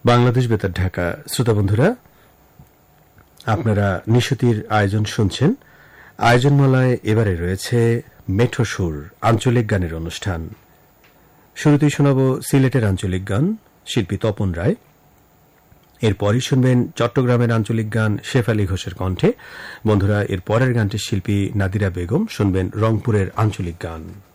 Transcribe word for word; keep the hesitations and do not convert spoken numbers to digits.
বাংলাদেশ বেতার ঢাকা। শ্রোতা বন্ধুরা, আপনারা নিশতির আয়োজন শুনছেন। আয়োজনমালায় এবারে রয়েছে মেঠো সুর, আঞ্চলিক গানের অনুষ্ঠান। শুরুতেই শোনাব সিলেটের আঞ্চলিক গান, শিল্পী তপন রায়। এরপরই শুনবেন চট্টগ্রামের আঞ্চলিক গান শেফালি ঘোষের কণ্ঠে। বন্ধুরা, এর পরের গানটির শিল্পী নাদিরা বেগম। শুনবেন রংপুরের আঞ্চলিক গান।